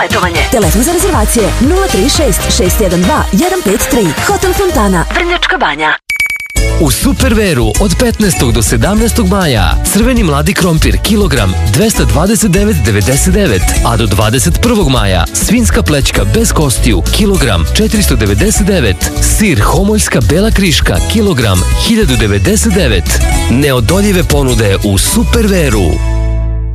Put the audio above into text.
letovanje. Telefon za rezervacije 036 612 153. Hotel Fontana, Vrnjačka Banja. U Superveru od 15. do 17. maja crveni mladi krompir kilogram 229,99, a do 21. maja svinjska plećka bez kostiju kilogram 499, sir homoljska bela kriška kilogram 1099. Neodoljive ponude u Superveru.